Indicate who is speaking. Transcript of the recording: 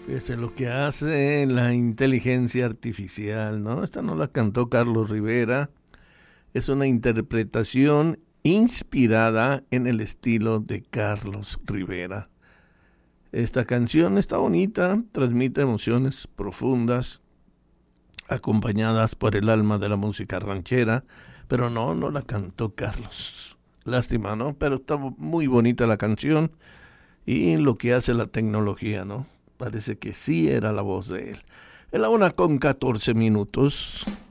Speaker 1: Fíjese lo que hace la inteligencia artificial, ¿no? Esta no la cantó Carlos Rivera. Es una interpretación inspirada en el estilo de Carlos Rivera. Esta canción está bonita, transmite emociones profundas, acompañadas por el alma de la música ranchera, pero no la cantó Carlos. Lástima, ¿no? Pero está muy bonita la canción y lo que hace la tecnología, ¿no? Parece que sí era la voz de él. Es la 1:14.